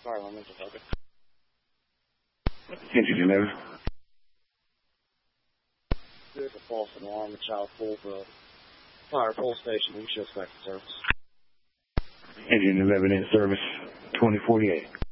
Fire alarm mental target. Engine 11. There's a false alarm. The child pulled the fire pole station. We should back to service. Engine 11 in service. 2048.